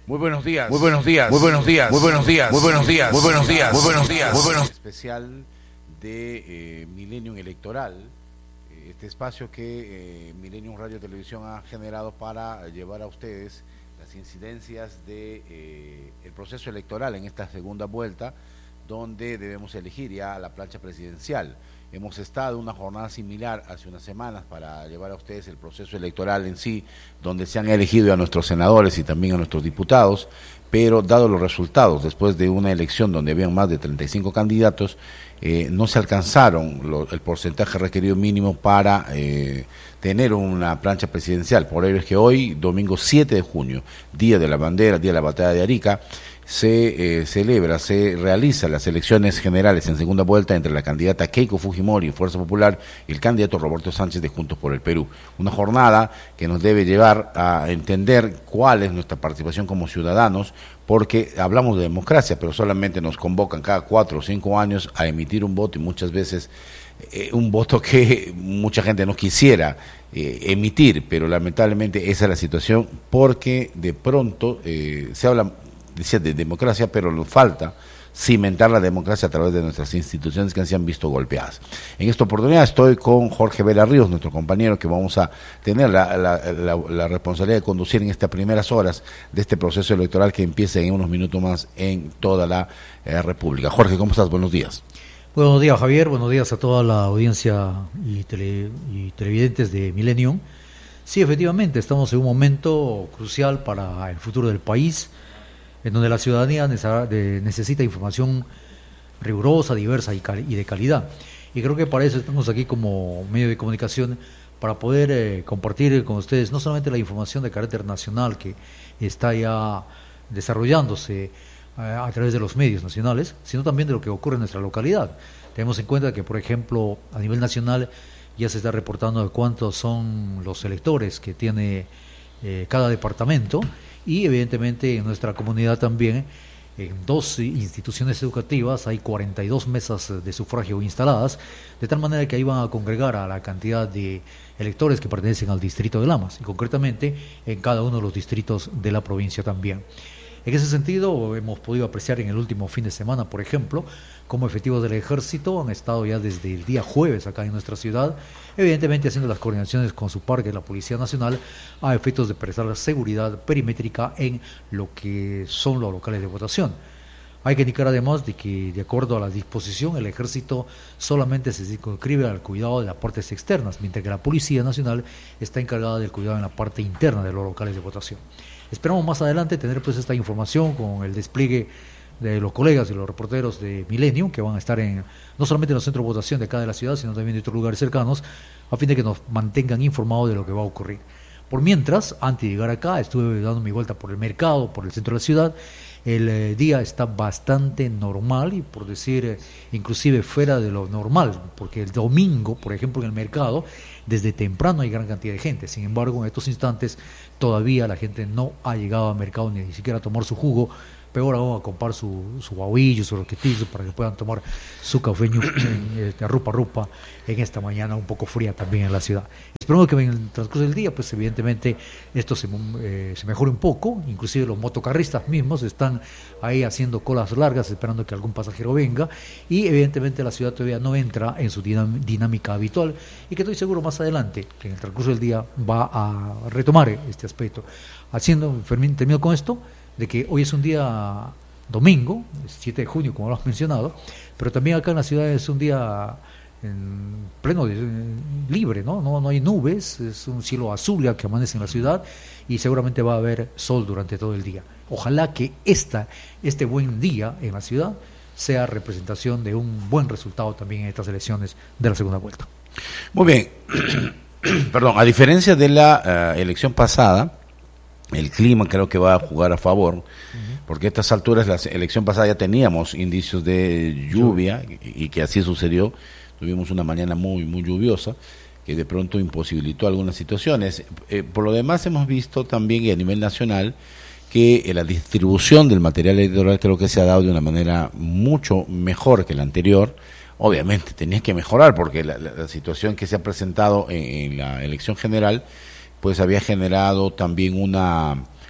Muy buenos días. Muy buenos días. Muy buenos días. Muy buenos días. Muy buenos días. Muy buenos días. Muy buenos días. Muy buenos. Especial de Millennium Electoral, este espacio que Millennium Radio Televisión ha generado para llevar a ustedes las incidencias de el proceso electoral en esta segunda vuelta, donde debemos elegir ya la plancha presidencial. Hemos estado en una jornada similar hace unas semanas para llevar a ustedes el proceso electoral en sí, donde se han elegido a nuestros senadores y también a nuestros diputados, pero dado los resultados, después de una elección donde habían más de 35 candidatos, no se alcanzaron el porcentaje requerido mínimo para tener una plancha presidencial. Por ello es que hoy, domingo 7 de junio, Día de la Bandera, Día de la Batalla de Arica, se realizan las elecciones generales en segunda vuelta entre la candidata Keiko Fujimori, Fuerza Popular, y el candidato Roberto Sánchez de Juntos por el Perú. Una jornada que nos debe llevar a entender cuál es nuestra participación como ciudadanos, porque hablamos de democracia, pero solamente nos convocan cada 4 o 5 años a emitir un voto, y muchas veces un voto que mucha gente no quisiera emitir, pero lamentablemente esa es la situación, porque de pronto se habla de democracia, pero nos falta cimentar la democracia a través de nuestras instituciones que se han visto golpeadas. En esta oportunidad estoy con Jorge Vera Ríos, nuestro compañero, que vamos a tener la responsabilidad de conducir en estas primeras horas de este proceso electoral que empieza en unos minutos más en toda la República. Jorge, ¿cómo estás? Buenos días. Buenos días, Javier. Buenos días a toda la audiencia y televidentes de Millennium. Sí, efectivamente, estamos en un momento crucial para el futuro del país, en donde la ciudadanía necesita información rigurosa, diversa y de calidad. Y creo que para eso estamos aquí como medio de comunicación, para poder compartir con ustedes no solamente la información de carácter nacional que está ya desarrollándose a través de los medios nacionales, sino también de lo que ocurre en nuestra localidad. Tenemos en cuenta que, por ejemplo, a nivel nacional ya se está reportando de cuántos son los electores que tiene cada departamento, y evidentemente en nuestra comunidad también, en 2 instituciones educativas hay 42 mesas de sufragio instaladas, de tal manera que ahí van a congregar a la cantidad de electores que pertenecen al distrito de Lamas, y concretamente en cada uno de los distritos de la provincia también. En ese sentido, hemos podido apreciar en el último fin de semana, por ejemplo, cómo efectivos del Ejército han estado ya desde el día jueves acá en nuestra ciudad, evidentemente haciendo las coordinaciones con su par, que es la Policía Nacional, a efectos de prestar seguridad perimétrica en lo que son los locales de votación. Hay que indicar además de que, de acuerdo a la disposición, el Ejército solamente se circunscribe al cuidado de las partes externas, mientras que la Policía Nacional está encargada del cuidado en la parte interna de los locales de votación. Esperamos más adelante tener pues esta información con el despliegue de los colegas y los reporteros de Millennium, que van a estar no solamente en los centros de votación de acá de la ciudad, sino también de otros lugares cercanos, a fin de que nos mantengan informados de lo que va a ocurrir. Por mientras, antes de llegar acá, estuve dando mi vuelta por el mercado, por el centro de la ciudad. El día está bastante normal, y por decir inclusive fuera de lo normal, porque el domingo, por ejemplo, en el mercado, desde temprano hay gran cantidad de gente. Sin embargo, en estos instantes todavía la gente no ha llegado al mercado ni siquiera a tomar su jugo, peor aún a comprar su guauillo, su roquetillo, para que puedan tomar su cafeño rupa en esta mañana un poco fría también en la ciudad. Esperamos que en el transcurso del día, pues evidentemente esto se mejore un poco. Inclusive los motocarristas mismos están ahí haciendo colas largas esperando que algún pasajero venga, y evidentemente la ciudad todavía no entra en su dinámica habitual, y que estoy seguro más adelante que en el transcurso del día va a retomar este aspecto. Termino con esto, de que hoy es un día domingo, 7 de junio, como lo has mencionado, pero también acá en la ciudad es un día en pleno libre, no hay nubes, es un cielo azul ya que amanece en la ciudad, y seguramente va a haber sol durante todo el día. Ojalá que este buen día en la ciudad sea representación de un buen resultado también en estas elecciones de la segunda vuelta. Muy bien. Perdón, a diferencia de la elección pasada, el clima creo que va a jugar a favor, porque a estas alturas, la elección pasada ya teníamos indicios de lluvia, y que así sucedió. Tuvimos una mañana muy lluviosa, que de pronto imposibilitó algunas situaciones. Por lo demás, hemos visto también, y a nivel nacional, que la distribución del material electoral creo que se ha dado de una manera mucho mejor que la anterior. Obviamente tenía que mejorar, porque la situación que se ha presentado en la elección general pues había generado también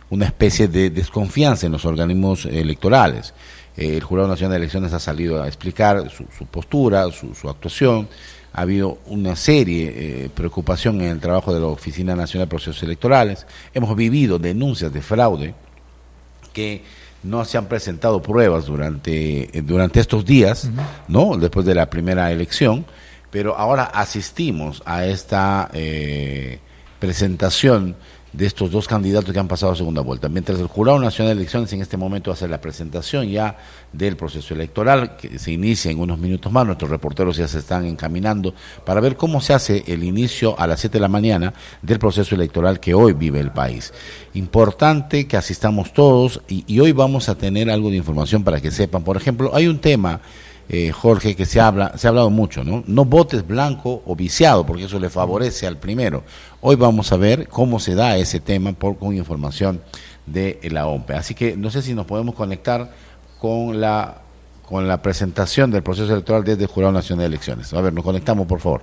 una especie de desconfianza en los organismos electorales. El Jurado Nacional de Elecciones ha salido a explicar su postura, su actuación. Ha habido una serie de preocupación en el trabajo de la Oficina Nacional de Procesos Electorales. Hemos vivido denuncias de fraude que no se han presentado pruebas durante estos días, ¿no? Después de la primera elección, pero ahora asistimos a esta presentación de estos dos candidatos que han pasado a segunda vuelta. Mientras el Jurado Nacional de Elecciones en este momento hace la presentación ya del proceso electoral, que se inicia en unos minutos más, nuestros reporteros ya se están encaminando para ver cómo se hace el inicio a las 7 de la mañana del proceso electoral que hoy vive el país. Importante que asistamos todos y hoy vamos a tener algo de información para que sepan. Por ejemplo, hay un tema, Jorge, que se ha hablado mucho, ¿no? No votes blanco o viciado, porque eso le favorece al primero. Hoy vamos a ver cómo se da ese tema con información de la OMPE. Así que no sé si nos podemos conectar con la presentación del proceso electoral desde el Jurado Nacional de Elecciones. A ver, nos conectamos, por favor.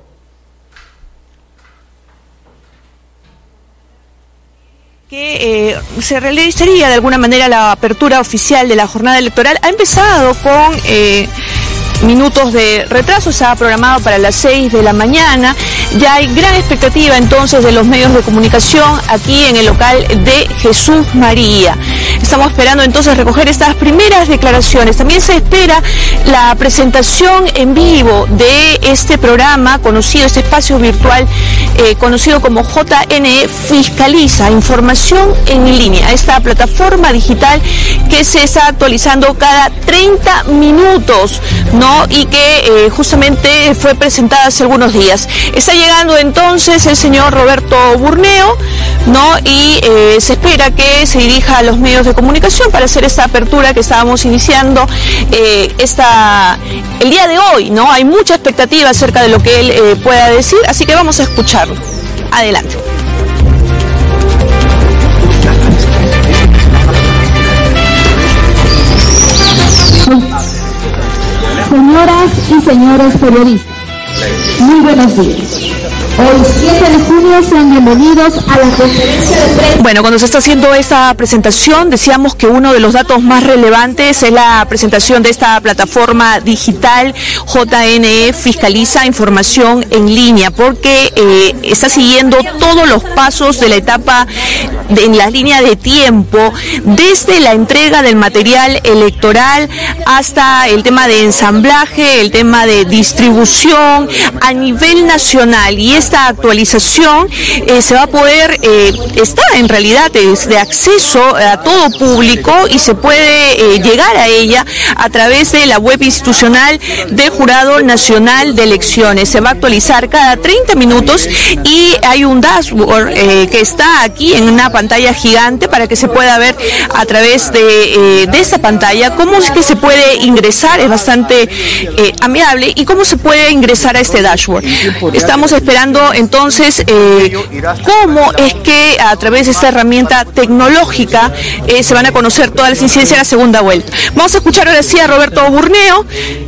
Que se realizaría de alguna manera la apertura oficial de la jornada electoral. Ha empezado con minutos de retraso, estaba programado para las 6 de la mañana. Ya hay gran expectativa entonces de los medios de comunicación aquí en el local de Jesús María. Estamos esperando entonces recoger estas primeras declaraciones. También se espera la presentación en vivo de este programa conocido, este espacio virtual conocido como JNE Fiscaliza, información en línea, esta plataforma digital que se está actualizando cada 30 minutos, ¿no? Y que justamente fue presentada hace algunos días. Está llegando entonces el señor Roberto Burneo, ¿no? Y se espera que se dirija a los medios de comunicación para hacer esta apertura que estábamos iniciando el día de hoy, ¿no? Hay mucha expectativa acerca de lo que él pueda decir, así que vamos a escucharlo. Adelante. Señoras y señores periodistas, muy buenos días. Hoy 7 de junio sean bienvenidos a la conferencia de prensa. Bueno, cuando se está haciendo esta presentación, decíamos que uno de los datos más relevantes es la presentación de esta plataforma digital JNE Fiscaliza, información en línea, porque está siguiendo todos los pasos de la etapa en la línea de tiempo, desde la entrega del material electoral hasta el tema de ensamblaje, el tema de distribución a nivel nacional. Y esta actualización se va a poder, está en realidad de acceso a todo público y se puede llegar a ella a través de la web institucional del Jurado Nacional de Elecciones. Se va a actualizar cada 30 minutos y hay un dashboard que está aquí en una pantalla gigante para que se pueda ver a través de esta pantalla cómo es que se puede ingresar. Es bastante amigable. ¿Y cómo se puede ingresar a este dashboard? Estamos esperando entonces cómo es que a través de esta herramienta tecnológica se van a conocer todas las incidencias de la segunda vuelta. Vamos a escuchar ahora sí a Roberto Burneo,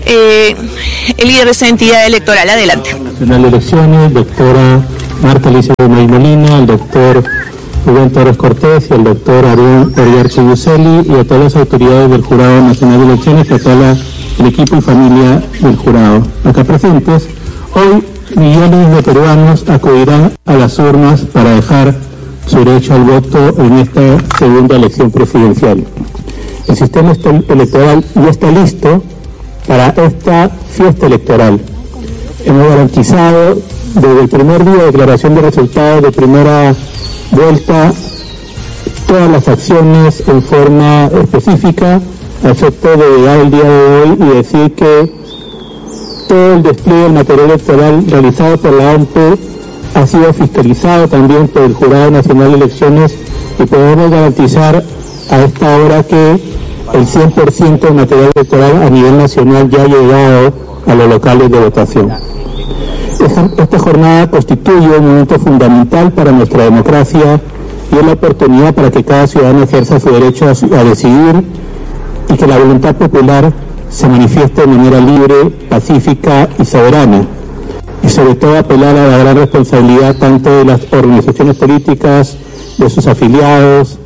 el líder de esta entidad electoral. Adelante. Nacional de Elecciones, doctora Marta Alicia May Molina, el doctor Rubén Torres Cortés y el doctor Ariel Oriarche Yuseli, y a todas las autoridades del Jurado Nacional de Elecciones y a todo el equipo y familia del jurado. Acá presentes, hoy millones de peruanos acudirán a las urnas para dejar su derecho al voto en esta segunda elección presidencial. El sistema electoral ya está listo para esta fiesta electoral. Hemos garantizado desde el primer día de declaración de resultados de primera vuelta todas las acciones en forma específica, a efecto de llegar el día de hoy y decir que todo el despliegue del material electoral realizado por la OMPE ha sido fiscalizado también por el Jurado Nacional de Elecciones y podemos garantizar a esta hora que el 100% del material electoral a nivel nacional ya ha llegado a los locales de votación. Esta jornada constituye un momento fundamental para nuestra democracia y es la oportunidad para que cada ciudadano ejerza su derecho a decidir y que la voluntad popular se manifieste de manera libre, pacífica y soberana. Y sobre todo apelar a la gran responsabilidad tanto de las organizaciones políticas, de sus afiliados,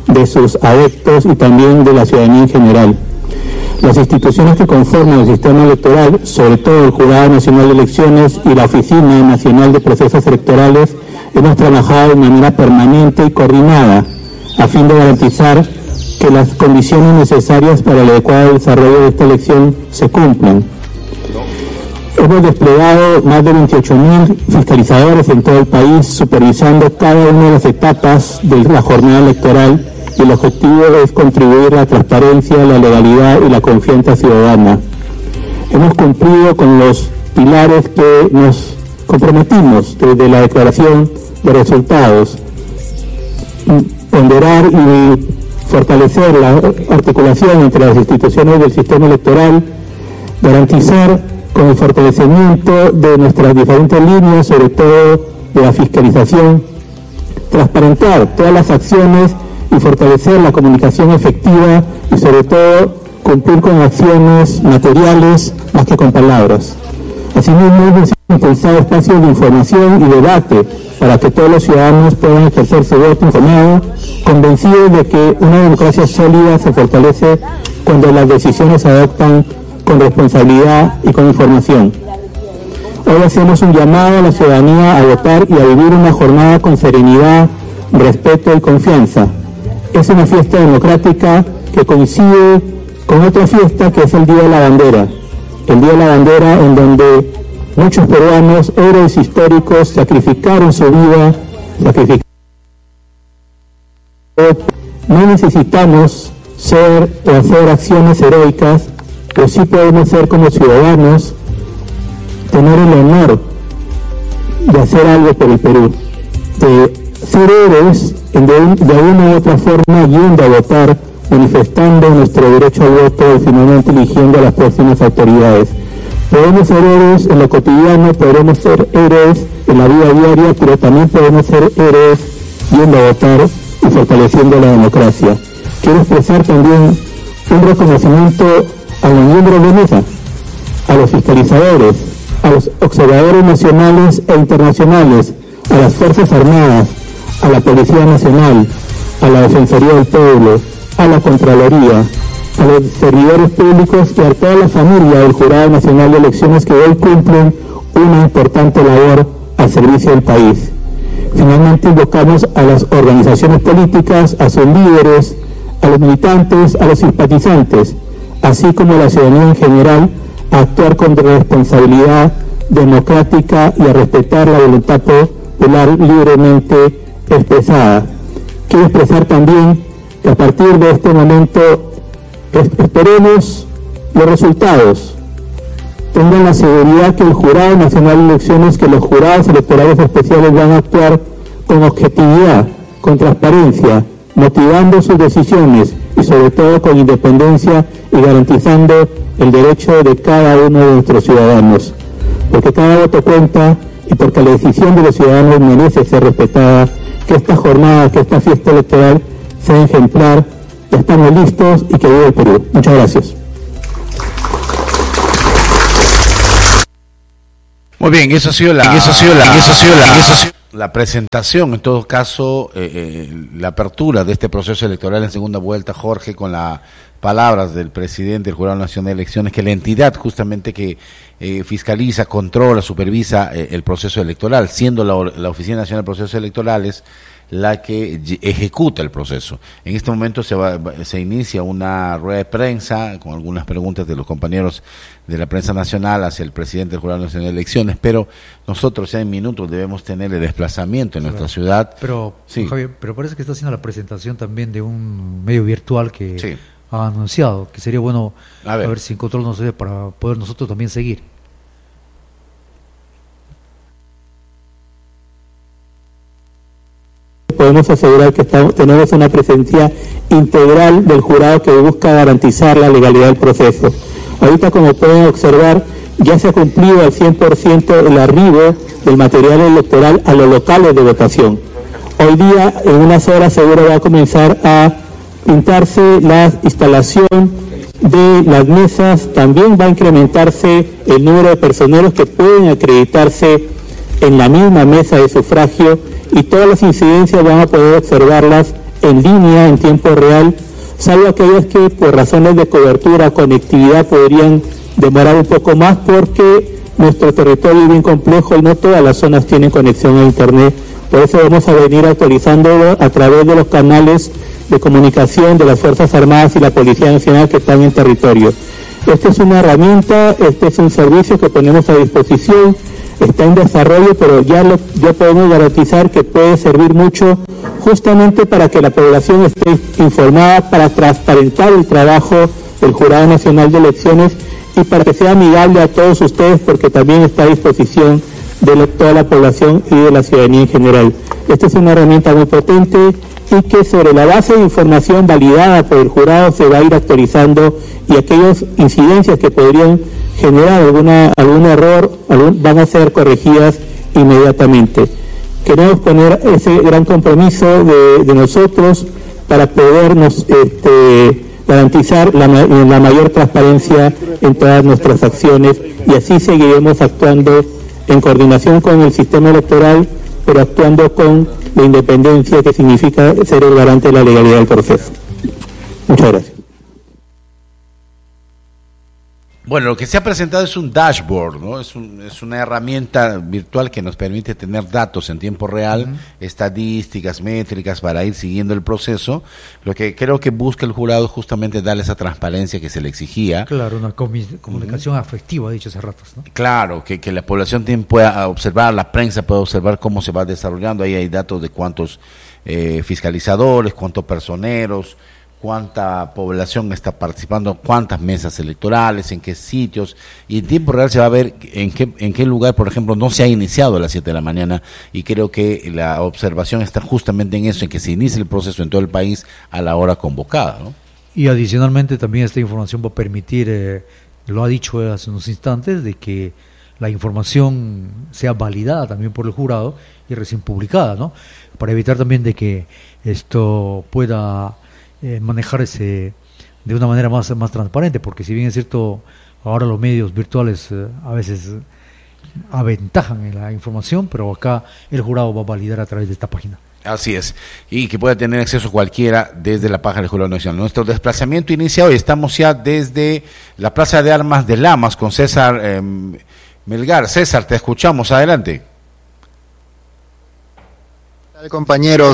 de sus adeptos y también de la ciudadanía en general. Las instituciones que conforman el sistema electoral, sobre todo el Jurado Nacional de Elecciones y la Oficina Nacional de Procesos Electorales, hemos trabajado de manera permanente y coordinada a fin de garantizar que las condiciones necesarias para el adecuado desarrollo de esta elección se cumplan. Hemos desplegado más de 28.000 fiscalizadores en todo el país, supervisando cada una de las etapas de la jornada electoral, y el objetivo es contribuir a la transparencia, la legalidad y la confianza ciudadana. Hemos cumplido con los pilares que nos comprometimos desde la declaración de resultados: ponderar y fortalecer la articulación entre las instituciones del sistema electoral, garantizar con el fortalecimiento de nuestras diferentes líneas, sobre todo de la fiscalización, transparentar todas las acciones y fortalecer la comunicación efectiva y sobre todo cumplir con acciones materiales más que con palabras. Asimismo, hemos impulsado espacios de información y debate para que todos los ciudadanos puedan ejercer su voto informado, convencidos de que una democracia sólida se fortalece cuando las decisiones se adoptan con responsabilidad y con información. Hoy hacemos un llamado a la ciudadanía a votar y a vivir una jornada con serenidad, respeto y confianza. Es una fiesta democrática que coincide con otra fiesta que es el Día de la Bandera. El Día de la Bandera, en donde muchos peruanos, héroes históricos, sacrificaron su vida, No necesitamos ser o hacer acciones heroicas, pero sí podemos ser como ciudadanos, tener el honor de hacer algo por el Perú, de ser héroes de una u otra forma, yendo a votar, manifestando nuestro derecho al voto y finalmente eligiendo a las próximas autoridades. Podemos ser héroes en lo cotidiano, podemos ser héroes en la vida diaria, pero también podemos ser héroes yendo a votar y fortaleciendo la democracia. Quiero expresar también un reconocimiento a los miembros de mesa, a los fiscalizadores, a los observadores nacionales e internacionales, a las Fuerzas Armadas, a la Policía Nacional, a la Defensoría del Pueblo, a la Contraloría, a los servidores públicos y a toda la familia del Jurado Nacional de Elecciones que hoy cumplen una importante labor al servicio del país. Finalmente invocamos a las organizaciones políticas, a sus líderes, a los militantes, a los simpatizantes, así como a la ciudadanía en general, a actuar con responsabilidad democrática y a respetar la voluntad popular libremente expresada. Quiero expresar también que a partir de este momento esperemos los resultados. Tengan la seguridad que el Jurado Nacional de Elecciones, que los jurados electorales especiales van a actuar con objetividad, con transparencia, motivando sus decisiones y sobre todo con independencia y garantizando el derecho de cada uno de nuestros ciudadanos. Porque cada voto cuenta y porque la decisión de los ciudadanos merece ser respetada. Que esta jornada, que esta fiesta electoral sea ejemplar. Estamos listos y que viva el Perú. Muchas gracias. Muy bien, eso ha sido la presentación, en todo caso, la apertura de este proceso electoral en segunda vuelta, Jorge, con las palabras del presidente del Jurado Nacional de Elecciones, que la entidad justamente que fiscaliza, controla, supervisa el proceso electoral, siendo la Oficina Nacional de Procesos Electorales la que ejecuta el proceso. En este momento se inicia una rueda de prensa con algunas preguntas de los compañeros de la prensa nacional hacia el presidente del Jurado Nacional de Elecciones, pero nosotros ya en minutos debemos tener el desplazamiento en nuestra ciudad. Pero, sí. Javier, pero parece que está haciendo la presentación también de un medio virtual que sí ha anunciado, que sería bueno a ver si en control nos ve para poder nosotros también seguir. Podemos asegurar que tenemos una presencia integral del jurado que busca garantizar la legalidad del proceso. Ahorita, como pueden observar, ya se ha cumplido al 100% el arribo del material electoral a los locales de votación. Hoy día, en unas horas seguro va a comenzar a pintarse la instalación de las mesas, también va a incrementarse el número de personeros que pueden acreditarse en la misma mesa de sufragio, y todas las incidencias van a poder observarlas en línea, en tiempo real, salvo aquellas que por razones de cobertura, conectividad, podrían demorar un poco más porque nuestro territorio es bien complejo y no todas las zonas tienen conexión a Internet. Por eso vamos a venir actualizándolo a través de los canales de comunicación de las Fuerzas Armadas y la Policía Nacional que están en territorio. Esta es una herramienta, este es un servicio que ponemos a disposición, está en desarrollo, pero ya podemos garantizar que puede servir mucho justamente para que la población esté informada, para transparentar el trabajo del Jurado Nacional de Elecciones y para que sea amigable a todos ustedes, porque también está a disposición de toda la población y de la ciudadanía en general. Esta es una herramienta muy potente y que sobre la base de información validada por el jurado se va a ir actualizando, y aquellas incidencias que podrían generar algún error van a ser corregidas inmediatamente. Queremos poner ese gran compromiso de nosotros para podernos garantizar la mayor transparencia en todas nuestras acciones, y así seguiremos actuando en coordinación con el sistema electoral, pero actuando con la independencia que significa ser el garante de la legalidad del proceso. Muchas gracias. Bueno, lo que se ha presentado es un dashboard, ¿no? Es una herramienta virtual que nos permite tener datos en tiempo real, estadísticas, métricas, para ir siguiendo el proceso. Lo que creo que busca el jurado es justamente darle esa transparencia que se le exigía. Claro, una comunicación afectiva, dicho hace ratos, ¿no? Claro, que la población pueda observar, la prensa pueda observar cómo se va desarrollando. Ahí hay datos de cuántos fiscalizadores, cuántos personeros, cuánta población está participando, cuántas mesas electorales, en qué sitios, y en tiempo real se va a ver en qué lugar, por ejemplo, no se ha iniciado a las 7 de la mañana, y creo que la observación está justamente en eso, en que se inicie el proceso en todo el país a la hora convocada, ¿no? Y adicionalmente también esta información va a permitir, lo ha dicho hace unos instantes, de que la información sea validada también por el jurado y recién publicada, ¿no? Para evitar también de que esto pueda manejarse de una manera más transparente, porque si bien es cierto, ahora los medios virtuales a veces aventajan en la información, pero acá el jurado va a validar a través de esta página. Así es, y que pueda tener acceso cualquiera desde la página del Jurado Nacional. Nuestro desplazamiento inicia hoy, estamos ya desde la Plaza de Armas de Lamas con César Melgar. César, te escuchamos, adelante. Compañeros.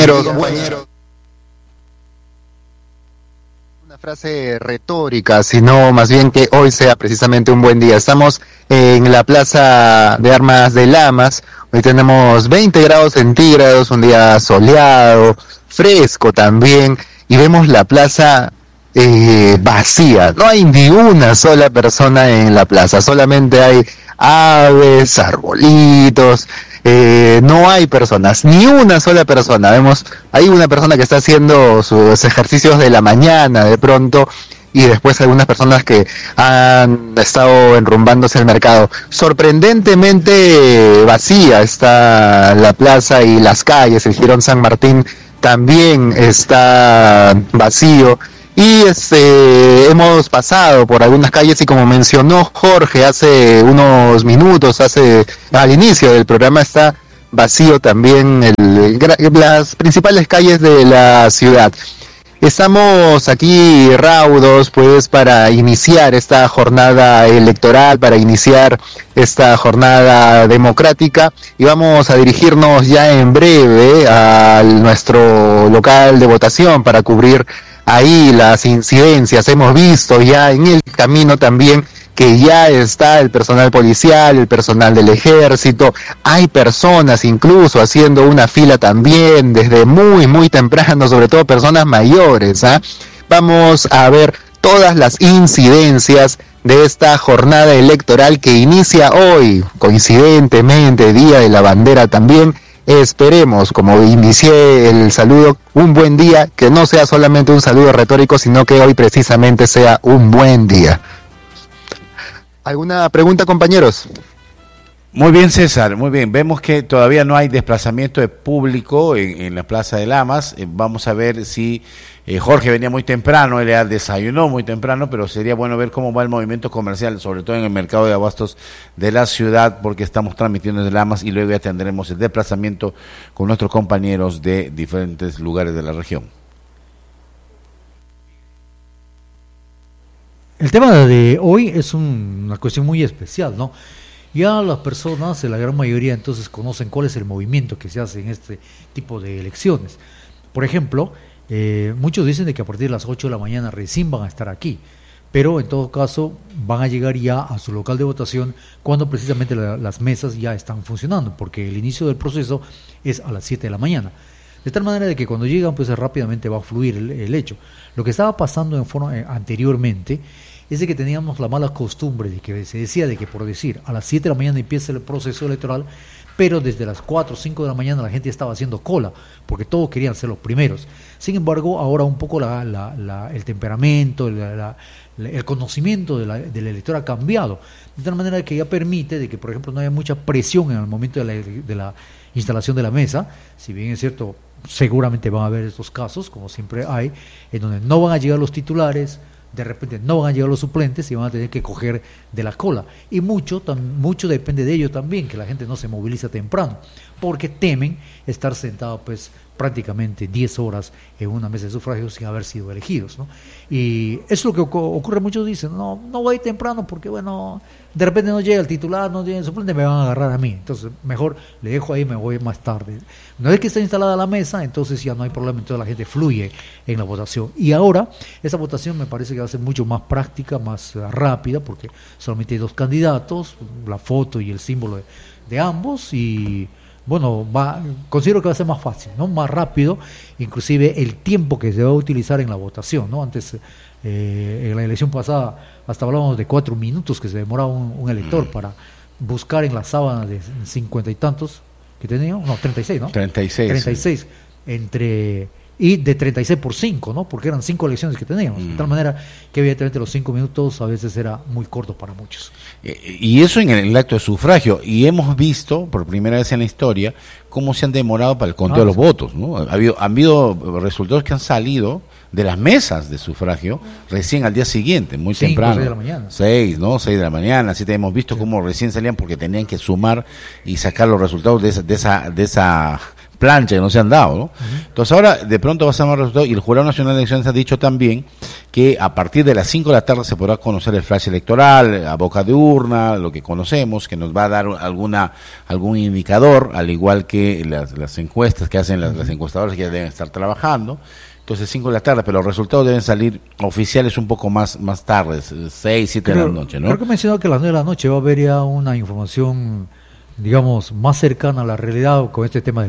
Frase retórica, sino más bien que hoy sea precisamente un buen día. Estamos en la Plaza de Armas de Lamas, hoy tenemos 20 grados centígrados, un día soleado, fresco también, y vemos la plaza vacía, no hay ni una sola persona en la plaza, solamente hay aves, arbolitos, no hay personas, ni una sola persona. Vemos, hay una persona que está haciendo sus ejercicios de la mañana de pronto, y después algunas personas que han estado enrumbándose al mercado. Sorprendentemente vacía está la plaza y las calles, el Jirón San Martín también está vacío. Y hemos pasado por algunas calles y, como mencionó Jorge hace unos minutos, al inicio del programa, está vacío también las principales calles de la ciudad. Estamos aquí raudos pues para iniciar esta jornada electoral, para iniciar esta jornada democrática, y vamos a dirigirnos ya en breve a nuestro local de votación para cubrir ahí las incidencias. Hemos visto ya en el camino también que ya está el personal policial, el personal del ejército, hay personas incluso haciendo una fila también desde muy temprano, sobre todo personas mayores, ¿ah? Vamos a ver todas las incidencias de esta jornada electoral que inicia hoy, coincidentemente, Día de la Bandera también. Esperemos, como inicié el saludo, un buen día, que no sea solamente un saludo retórico, sino que hoy precisamente sea un buen día. ¿Alguna pregunta, compañeros? Muy bien, César, muy bien. Vemos que todavía no hay desplazamiento de público en la Plaza de Lamas. Vamos a ver si Jorge venía muy temprano, él ya desayunó muy temprano, pero sería bueno ver cómo va el movimiento comercial, sobre todo en el mercado de abastos de la ciudad, porque estamos transmitiendo desde Lamas y luego ya tendremos el desplazamiento con nuestros compañeros de diferentes lugares de la región. El tema de hoy es una cuestión muy especial, ¿no? Ya las personas, la gran mayoría, entonces conocen cuál es el movimiento que se hace en este tipo de elecciones. Por ejemplo, muchos dicen de que a partir de las 8 de la mañana recién van a estar aquí, pero en todo caso van a llegar ya a su local de votación cuando precisamente las mesas ya están funcionando, porque el inicio del proceso es a las 7 de la mañana. De tal manera de que cuando llegan, pues rápidamente va a fluir el hecho. Lo que estaba pasando anteriormente es de que teníamos la mala costumbre de que se decía de que, por decir, a las 7 de la mañana empieza el proceso electoral, pero desde las 4 o 5 de la mañana la gente estaba haciendo cola, porque todos querían ser los primeros. Sin embargo, ahora un poco el temperamento, el conocimiento del elector ha cambiado, de tal manera que ya permite de que, por ejemplo, no haya mucha presión en el momento de la instalación de la mesa. Si bien es cierto, seguramente van a haber estos casos, como siempre hay, en donde no van a llegar los titulares, de repente no van a llegar los suplentes y van a tener que coger de la cola. Y mucho depende de ello también, que la gente no se moviliza temprano, porque temen estar sentados pues prácticamente 10 horas en una mesa de sufragio sin haber sido elegidos, ¿no? Y eso es lo que ocurre. Muchos dicen, no voy temprano porque, bueno, de repente no llega el titular, no llega el suplente, me van a agarrar a mí, entonces mejor le dejo ahí, me voy más tarde. Una vez que está instalada la mesa, entonces ya no hay problema, entonces la gente fluye en la votación. Y ahora, esa votación me parece que va a ser mucho más práctica, más rápida, porque solamente hay 2 candidatos, la foto y el símbolo de ambos, y bueno, considero que va a ser más fácil, ¿no? Más rápido, inclusive el tiempo que se va a utilizar en la votación, ¿no? Antes, en la elección pasada, hasta hablábamos de 4 minutos que se demoraba un elector para buscar en la sábana de 50 y tantos que tenía, no, 36, ¿no? 36, y de 36 por 5, ¿no? Porque eran 5 elecciones que teníamos, de tal manera que evidentemente los 5 minutos a veces era muy corto para muchos. Y eso en el acto de sufragio, y hemos visto por primera vez en la historia cómo se han demorado para el conteo de los votos, ¿no? Han habido resultados que han salido de las mesas de sufragio recién al día siguiente, muy 5, temprano. 6 de la mañana. 6, ¿no? 6 de la mañana, así hemos visto cómo recién salían porque tenían que sumar y sacar los resultados de esa plancha que no se han dado, ¿no? Entonces ahora de pronto va a ser más resultados, y el Jurado Nacional de Elecciones ha dicho también que a partir de las 5 de la tarde se podrá conocer el flash electoral a boca de urna, lo que conocemos, que nos va a dar algún indicador, al igual que las encuestas que hacen las encuestadoras, que ya deben estar trabajando. Entonces 5 de la tarde, pero los resultados deben salir oficiales un poco más tarde, 6, 7 de la noche, ¿no? Creo que he mencionado que a las 9 de la noche va a haber ya una información, digamos, más cercana a la realidad con este tema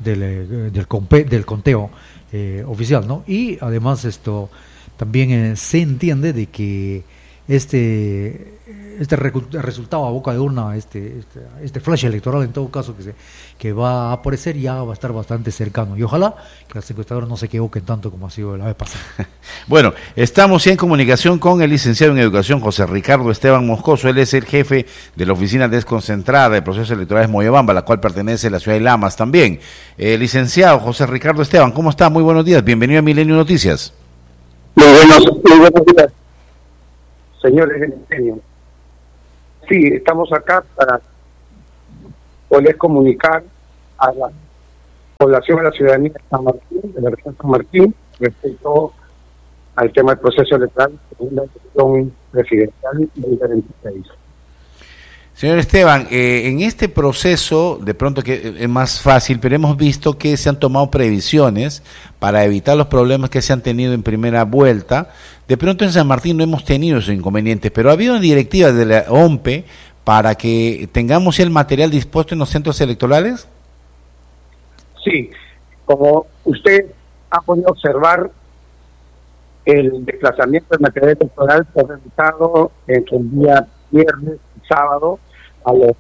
del conteo oficial, ¿no? Y además esto también se entiende de que este resultado a boca de urna, este flash electoral en todo caso que va a aparecer, ya va a estar bastante cercano, y ojalá que las encuestadoras no se equivoquen tanto como ha sido la vez pasada. Bueno, estamos ya en comunicación con el licenciado en Educación José Ricardo Esteban Moscoso. Él es el jefe de la Oficina Desconcentrada de Procesos Electorales Moyobamba, a la cual pertenece la ciudad de Lamas también. Licenciado José Ricardo Esteban, ¿cómo está? Muy buenos días, bienvenido a Milenio Noticias. Muy buenos días, señores del Milenio. Sí, estamos acá para poder comunicar a la población, de la ciudadanía de San Martín, de la región de San Martín, respecto al tema del proceso electoral de la elección presidencial 2026. Señor Esteban, en este proceso, de pronto que es más fácil, pero hemos visto que se han tomado previsiones para evitar los problemas que se han tenido en primera vuelta. De pronto en San Martín no hemos tenido esos inconvenientes, pero ha habido directivas de la OMPE para que tengamos ya el material dispuesto en los centros electorales. Sí, como usted ha podido observar, el desplazamiento del material electoral fue realizado entre el día viernes y sábado a los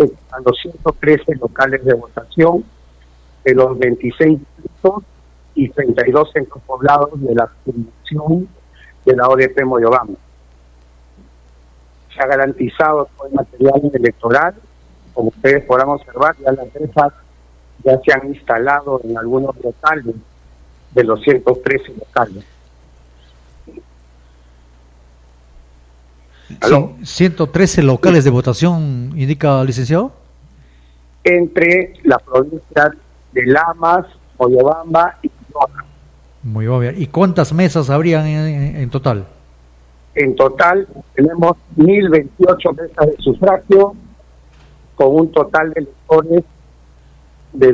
113 locales de votación de los 26 distritos y 32 centros poblados de la jurisdicción de la ODP Moyobamba. Se ha garantizado todo el material electoral como ustedes podrán observar, ya las rejas ya se han instalado en algunos locales de los 113 locales. Sí, 113 locales de votación, indica, licenciado. Entre las provincias de Lamas, Moyobamba y Loja. Muy bien. ¿Y cuántas mesas habrían en total? En total tenemos 1.028 mesas de sufragio, con un total de electores de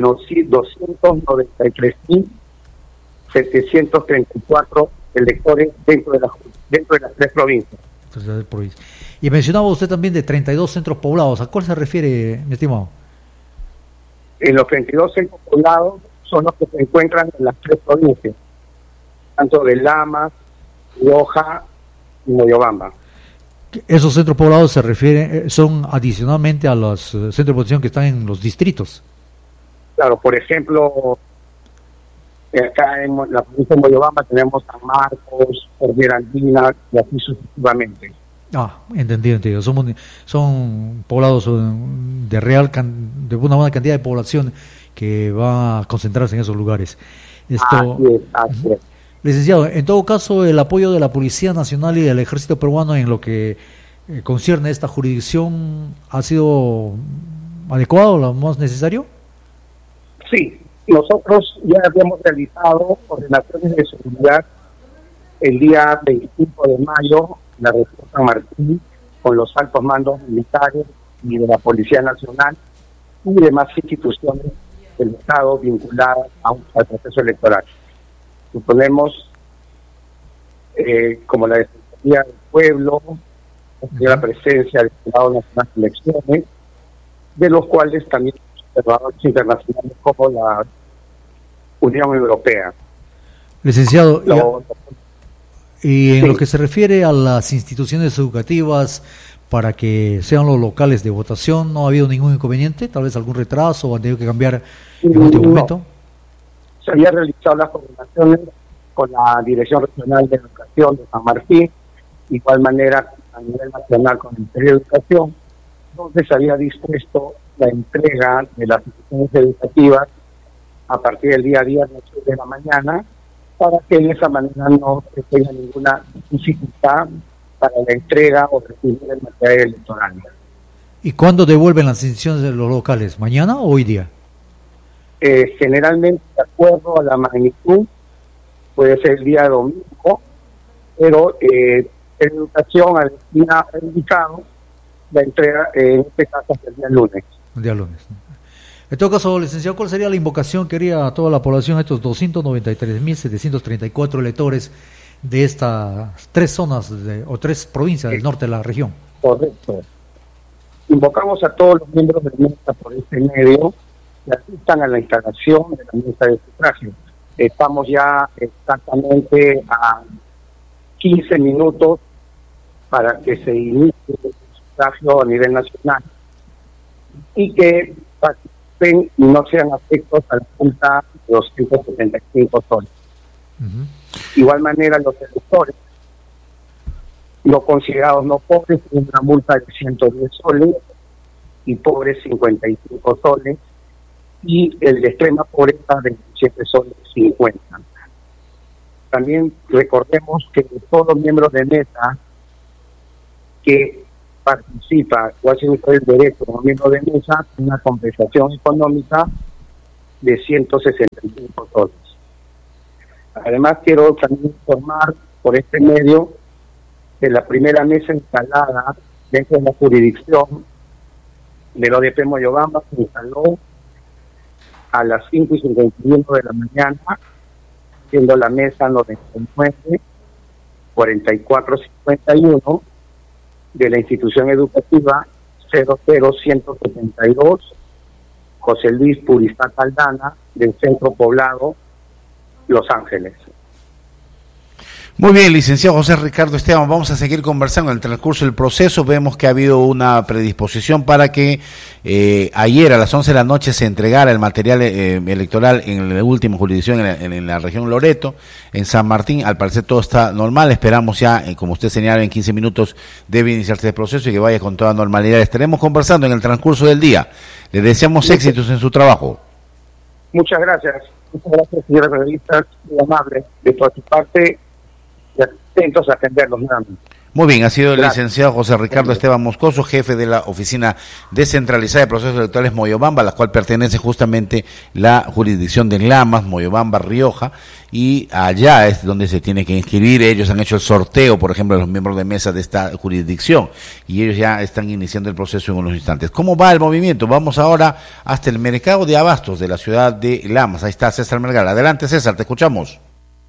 293.734 electores dentro de las 3 provincias. Y mencionaba usted también de 32 centros poblados. ¿A cuál se refiere, mi estimado? En los 32 centros poblados son los que se encuentran en las 3 provincias, tanto de Lamas, Loja y Moyobamba. Esos centros poblados se refieren, son adicionalmente a los centros de votación que están en los distritos. Claro, por ejemplo, acá en la provincia de Moyobamba tenemos San Marcos, Cordillera Andina y así sucesivamente. Entendido. Son poblados de de una buena cantidad de población que va a concentrarse en esos lugares. Así es. Licenciado, en todo caso, el apoyo de la Policía Nacional y del Ejército Peruano en lo que concierne a esta jurisdicción ha sido adecuado, lo más necesario. Sí, nosotros ya habíamos realizado ordenaciones de seguridad el día 25 de mayo en la región San Martín con los altos mandos militares y de la Policía Nacional y demás instituciones del Estado vinculadas al proceso electoral. Suponemos como la Defensoría del Pueblo, la presencia del Jurado Nacional de Elecciones, de los cuales también observadores internacionales como la Unión Europea. Licenciado, y en lo que se refiere a las instituciones educativas para que sean los locales de votación, ¿no ha habido ningún inconveniente? ¿Tal vez algún retraso o han tenido que cambiar en último momento? Se había realizado las coordinaciones con la Dirección Regional de Educación de San Martín, de igual manera a nivel nacional con el Ministerio de Educación, donde se había dispuesto la entrega de las instituciones educativas a partir del día viernes de la mañana, para que de esa manera no se tenga ninguna dificultad para la entrega o recibir el material electoral. ¿Y cuándo devuelven las instituciones de los locales? ¿Mañana o hoy día? Generalmente, de acuerdo a la magnitud, puede ser el día domingo, pero en educación ha indicado la entrega, en este caso, hasta el día lunes. El día lunes. En todo caso, licenciado, ¿cuál sería la invocación que haría a toda la población, a estos 293.734 electores de estas 3 zonas o 3 provincias del norte de la región? Correcto. Invocamos a todos los miembros de la mesa por este medio que asistan a la instalación de la mesa de sufragio. Estamos ya exactamente a 15 minutos para que se inicie el sufragio a nivel nacional y que participen y no sean afectos a la multa de 275 soles. De igual manera, los electores no considerados no pobres tienen una multa de 110 soles y pobres 55 soles y el de extrema pobreza 27 soles 50. También recordemos que todos los miembros de mesa que participa o hace uso del derecho como miembro de mesa tiene una compensación económica de 165 soles. Además, quiero también informar por este medio que la primera mesa instalada dentro de la jurisdicción del ODP Moyobamba se instaló a las 5:51 de la mañana, siendo la mesa 99-4451 de la institución educativa 00172 José Luis Puristá Caldana del Centro Poblado Los Ángeles. Muy bien, licenciado José Ricardo Esteban, vamos a seguir conversando en el transcurso del proceso. Vemos que ha habido una predisposición para que ayer a las 11 de la noche se entregara el material electoral en la última jurisdicción en la región Loreto, en San Martín. Al parecer todo está normal, esperamos ya, como usted señala, en 15 minutos debe iniciarse el proceso y que vaya con toda normalidad. Estaremos conversando en el transcurso del día. Le deseamos éxitos en su trabajo. Muchas gracias, señora periodista, muy amable de toda su parte. Atentos a atenderlos nuevamente. Muy bien, ha sido el licenciado José Ricardo Esteban Moscoso, jefe de la Oficina Descentralizada de Procesos Electorales Moyobamba, a la cual pertenece justamente la jurisdicción de Lamas, Moyobamba, Rioja, y allá es donde se tiene que inscribir. Ellos han hecho el sorteo, por ejemplo, de los miembros de mesa de esta jurisdicción, y ellos ya están iniciando el proceso en unos instantes. ¿Cómo va el movimiento? Vamos ahora hasta el mercado de abastos de la ciudad de Lamas. Ahí está César Melgar. Adelante, César, te escuchamos.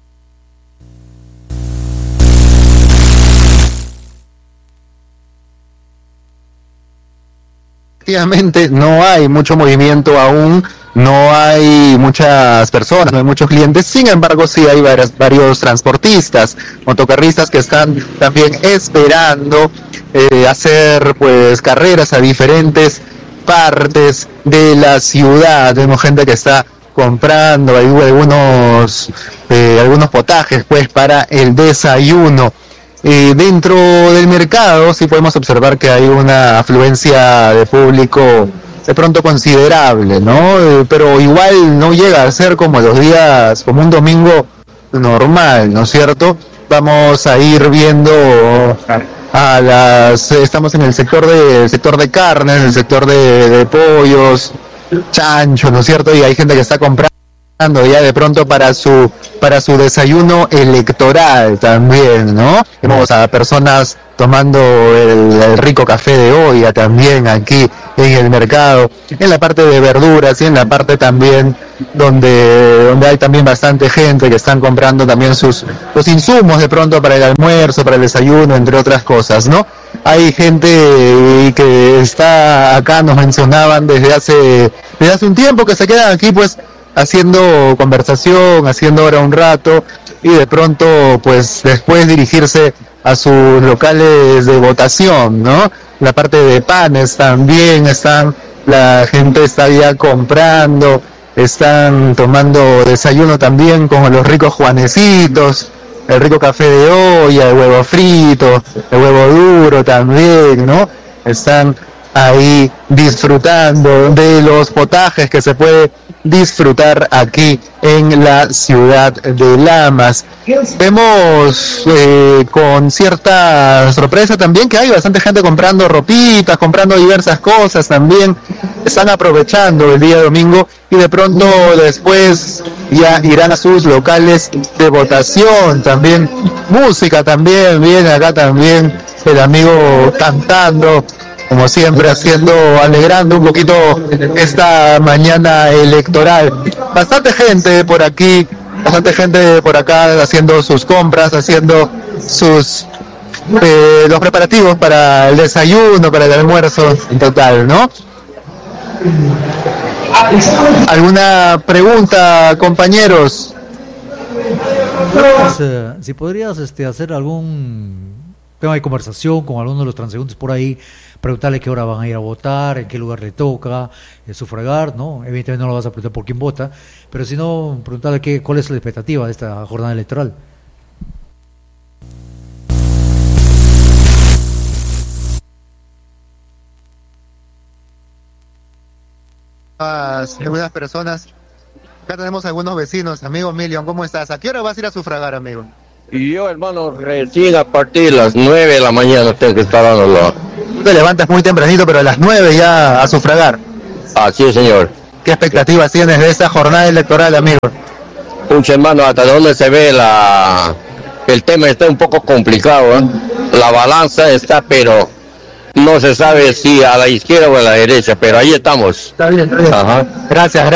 Efectivamente, no hay mucho movimiento aún, no hay muchas personas, no hay muchos clientes. Sin embargo, sí hay varios transportistas, motocarristas que están también esperando hacer pues carreras a diferentes partes de la ciudad. Vemos gente que está comprando algunos potajes pues para el desayuno. Dentro del mercado sí podemos observar que hay una afluencia de público de pronto considerable, ¿no? Pero igual no llega a ser como los días, como un domingo normal, ¿no es cierto? Vamos a ir viendo estamos en el sector de carnes, en el sector de pollos, chancho, ¿no es cierto? Y hay gente que está comprando ya de pronto para su desayuno electoral también, ¿no? Vemos a personas tomando el rico café de olla también aquí en el mercado, en la parte de verduras y en la parte también donde hay también bastante gente que están comprando también los insumos de pronto para el almuerzo, para el desayuno, entre otras cosas, ¿no? Hay gente que está acá, nos mencionaban desde hace un tiempo, que se quedan aquí pues haciendo conversación, haciendo ahora un rato, y de pronto pues después dirigirse a sus locales de votación, ¿no? La parte de panes también la gente está ya comprando, están tomando desayuno también con los ricos juanecitos, el rico café de olla, el huevo frito, el huevo duro también, ¿no? Están ahí disfrutando de los potajes que se puede disfrutar aquí en la ciudad de Lamas. Vemos con cierta sorpresa también que hay bastante gente comprando ropitas, comprando diversas cosas también. Están aprovechando el día domingo y de pronto después ya irán a sus locales de votación. También música también, viene acá también el amigo cantando, como siempre alegrando un poquito esta mañana electoral. Bastante gente por aquí, bastante gente por acá haciendo sus compras, haciendo los preparativos para el desayuno, para el almuerzo en total, ¿no? ¿Alguna pregunta, compañeros? Si podrías hacer algún tema de conversación con alguno de los transeúntes por ahí, preguntarle qué hora van a ir a votar, en qué lugar le toca sufragar, ¿no? Evidentemente no lo vas a preguntar por quién vota, pero si no, preguntarle cuál es la expectativa de esta jornada electoral. Algunas personas, acá tenemos algunos vecinos. Amigo Milion, ¿cómo estás? ¿A qué hora vas a ir a sufragar, amigo? Y yo, hermano, recién a partir de las 9 de la mañana tengo que estar dándolo. Tú te levantas muy tempranito, pero a las 9 ya a sufragar. Así es, señor. ¿Qué expectativas tienes de esta jornada electoral, amigo? Pucha, hermano, hasta donde se ve el tema está un poco complicado, ¿eh? La balanza está, pero no se sabe si a la izquierda o a la derecha, pero ahí estamos. Está bien. Ajá. Gracias.